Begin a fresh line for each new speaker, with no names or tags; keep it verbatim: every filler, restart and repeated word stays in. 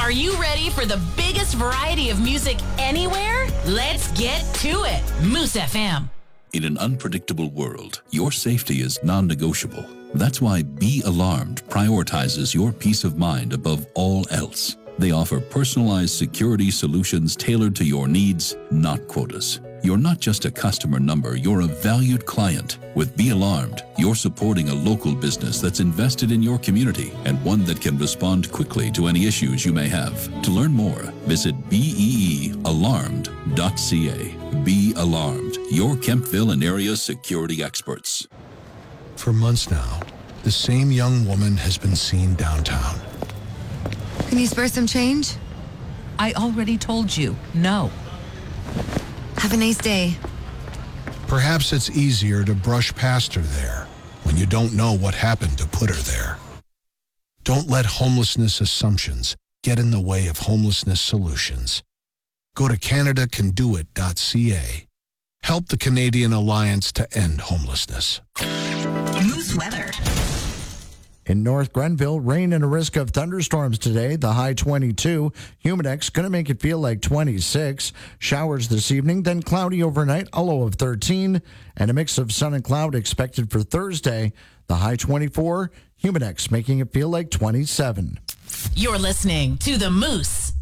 Are you ready for the biggest variety of music anywhere? Let's get to it. Moose F M.
In an unpredictable world, your safety is non-negotiable. That's why Be Alarmed prioritizes your peace of mind above all else. They offer personalized security solutions tailored to your needs, not quotas. You're not just a customer number, you're a valued client. With Be Alarmed, you're supporting a local business that's invested in your community and one that can respond quickly to any issues you may have. To learn more, visit bee alarmed dot c a. Be Alarmed, your Kempville and area security experts.
For months now, the same young woman has been seen downtown.
Can you spare some change?
I already told you, no.
Have a nice day.
Perhaps it's easier to brush past her there when you don't know what happened to put her there. Don't let homelessness assumptions get in the way of homelessness solutions. Go to canada can do it dot c a. Help the Canadian Alliance to End Homelessness.
Moose weather.
In North Grenville, rain and a risk of thunderstorms today. The high twenty-two. Humidex going to make it feel like twenty-six. Showers this evening, then cloudy overnight, a low of thirteen. And a mix of sun and cloud expected for Thursday. The high twenty-four. Humidex making it feel like twenty-seven.
You're listening to the Moose